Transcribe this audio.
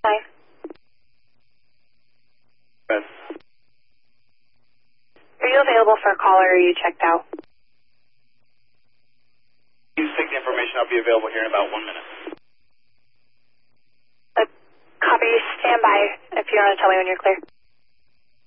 fine. Good. Are you available for a call or are you checked out? Please take the information. I'll be available here in about 1 minute. Copy, stand by if you want to tell me when you're clear.